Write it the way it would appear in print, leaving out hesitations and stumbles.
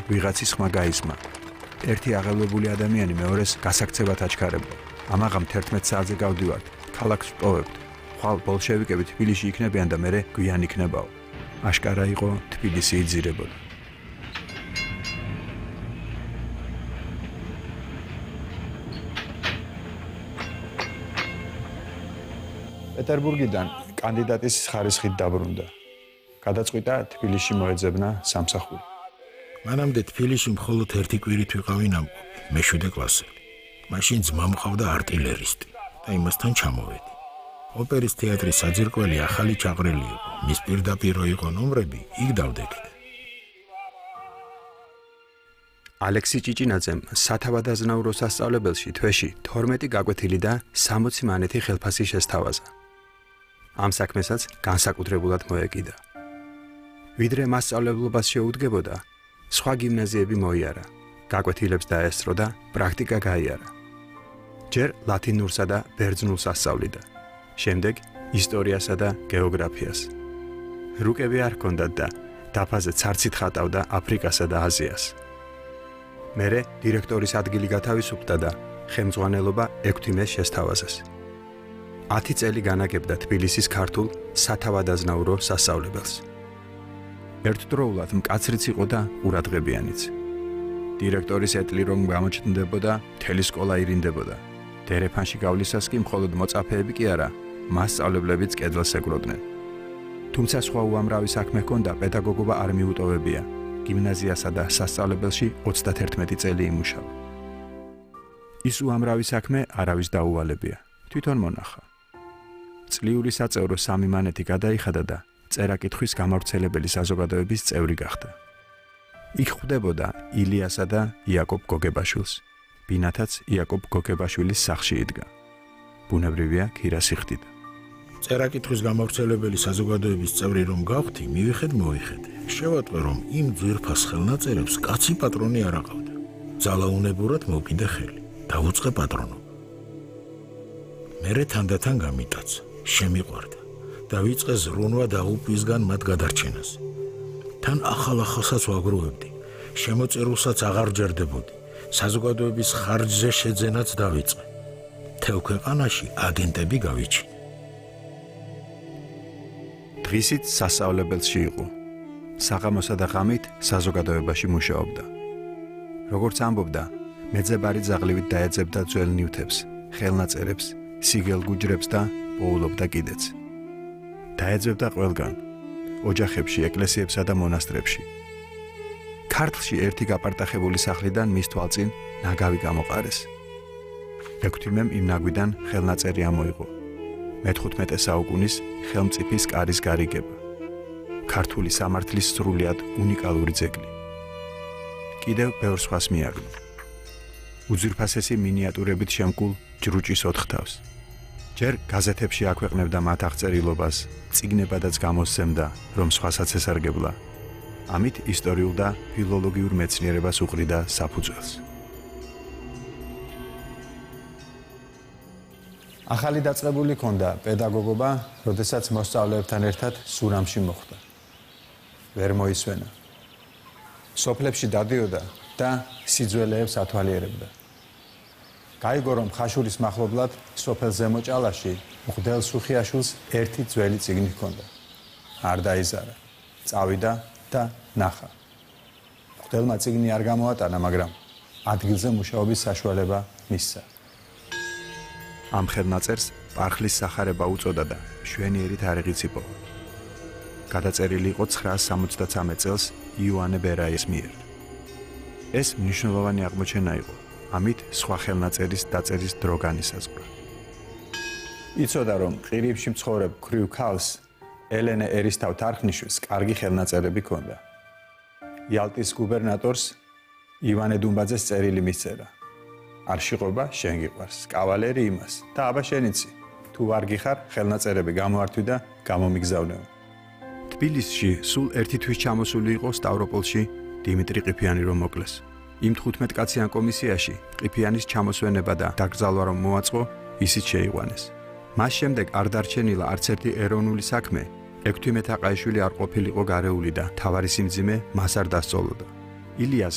ვიღაცის ხმა გაისმა. ერთი აღელვებული ადამიანი მეორეს გასაქცევად აჩქარებდა. ამაღამ 11 საათზე გავდივართ, ქალაქს ვტოვებთ. ხვალ ბოლშევიკები თბილისში იქნებიან და მე გვიან იქნებაო. აშკარა იყო თბილისი იძირებოდა. პეტერბურგიდან კანდიდატის ხარისხით დაბრუნდა. გადაწყვიტა თბილისში მოეძებნა სამსახური. მანამდე თბილისში მხოლოდ ერთი კვირით ვიყავი ნამყოფი, მე-7 კლასელი. მაშინ ძმა მყავდა არტილერისტი და იმასთან ჩამოვედი. ოპერის თეატრის საძირკველი ახალი ჩაყრილი იყო, მის პირდაპირ იყო ნომრები, იქ დავდექით. ალექსი ჭიჭინაძემ სათავადაზნაურო სასწავლებელში თვეში 12 გაკვეთილი და 60 მანეთი ხელფასი შესთავაზა. ამ საქმესაც განსაკუთრებულად მოეკიდა. ვიდრე მასწავლებლობას შეუდგებოდა, სხვა გიმნაზიები მოიარა, გაკვეთილებს დაესწრო და პრაქტიკა გაიარა. ჯერ ლათინურსა და ბერძნულს ასწავლიდა, შემდეგ ისტორიასა და გეოგრაფიას. რუკები არ ჰქონდათ და დაფაზე ცარცით ხატავდა აფრიკასა და აზიას. მერე დირექტორის ადგილი გათავისუფლდა და ხელმძღვანელობა 6 თვეს შესთავაზეს. 10 წელი განაგებდა თბილისის ქართულ სათავადაზნაურო სასწავლებელს. ერთდროულად მკაცრიც იყო და ყურადღებიანიც. დირექტორის ეტლი რომ გამოჩნდებოდა, მთელი სკოლა ირინდებოდა. დერეფანში გავლისას კი მხოლოდ მოწაფეები კი არა, მასწავლებლებიც კედელს ეკვროდნენ. თუმცა სხვა უამრავი საქმე ჰქონდა, პედაგოგობა არ მიუტოვებია. გიმნაზიასა და სასწავლებელში 31 წელი იმუშავა. ის უამრავი საქმე არავის დაუვალებია, თვითონ მონახა. წლიური საწევრო 3 მანეთი გადაიხადა და წერა-კითხვის გამავრცელებელი საზოგადოების წევრი გახდა. იქ ხვდებოდა ილიასა და იაკობ გოგებაშვილს, ბინათაც იაკობ გოგებაშვილის სახლში იდგა. ბუნებრივია ქირას იხდიდა. წერა-კითხვის გამავრცელებელი საზოგადოების წევრი რომ გავხდი, მივიხედე. შევატყვე რომ იმ ძვირფას ხელნაწერებს კაცი პატრონი არ აყავდა. ძალაუნებურად მოვკიდე ხელი, დავუწყე პატრონობა. მერე თანდათან გამიტაცა, შემიყვარდა. დავიწყე ზრუნვა დაღუპვისგან მათ გადარჩენას. თან ახალ-ახალსაც ვაგროვებდი, შემოწერულსაც აღარ ჯერდებოდი, საზოგადოების ხარჯზე შეძენაც დავიწყე. მთელ ქვეყანაში აგენტები გავიჩინე. დღისით სასწავლებელში იყო. საღამოსა და ღამით საზოგადოებაში მუშაობდა. როგორც ამბობდა, მეძებარი ძაღლივით დაეძებდა ძველ ნივთებს, ხელნაწერებს, სიგელგუჯრებს და პოულობდა კიდეც. დაეძებდა ყველგან, ოჯახებში, ეკლესიებსა და მონასტრებში. ქართლში ერთი გაპარტახებული სახლიდან მის თვალწინ ნაგავი გამოყარეს. ექვთიმემ იმ ნაგვიდან ხელნაწერი ამოიღო. მე-15 საუკუნის ხელმწიფის კარის გარიგება. ქართული სამართლის სრულიად უნიკალური ძეგლი. კიდევ ბევრ სხვას მიაგნო. უძვირფასესი მინიატურებით შემკულ ჯრუჭის 4 თავს. ჯერ გაზეთებში აქვეყნებდა მათ აღწერილობას, წიგნებადაც გამოსცემდა, რომ სხვასაც ესარგებლა. ამით ისტორიულ და ფილოლოგიურ მეცნიერებას უყრიდა საფუძველს. ახალი დაწყებული ჰქონდა პედაგოგობა, როდესაც მოსწავლეებთან ერთად სურამში მოხვდა. ვერ მოისვენა. სოფლებში დადიოდა და სიძველეებს ათვალიერებდა. გაიგო რომ ხაშურის მახლობლად სოფელ ზემოჭალაში მღვდელ სუხიაშვილს ერთი ძველი წიგნი ჰქონდა. არ დაიზარა, წავიდა და ნახა. მღვდელმა წიგნი არ გამოატანა, მაგრამ ადგილზე მუშაობის საშუალება მისცა. ამ ხელნაწერს პარხლის სახარება უწოდა და მშვენიერი თარიღიც იპოვა. გადაწერილი იყო 973 წელს იოანე ბერაის მიერ. ეს მნიშვნელოვანი აღმოჩენა იყო, ამით სხვა ხელნაწერის დაწერის დრო განისაზღვრა. იცოდა რომ ყირიმში მცხოვრებ ქვრივ ქალს ელენე ერისთავ თარხნიშვილს კარგი ხელნაწერები ჰქონდა. იალტის გუბერნატორს ივანე დუმბაძეს წერილი მისწერა. არ შეგობა შენ გიყვარს, კავალერი იმას და აბა შენიცი. თუ არ გიხარ, ხელნაწერები გამოართვი და გამომიგზავნეო. თბილისში სულ ერთი თვის ჩამოსული იყო სტავროპოლში დიმიტრი ყიფიანი რომ მოკლეს. იმ 15 კაციან კომისიაში ყიფიანის ჩამოსვენება და დაკრძალვა რომ მოაწყო, ისიც შეიყვანეს. მას შემდეგ არ დარჩენილა არც ერთი ეროვნული საქმე, ექვთიმე თაყაიშვილი არ ყოფილიყო გარეული და თავარი სიმძიმე მას არ დასწოლოდა. ილიას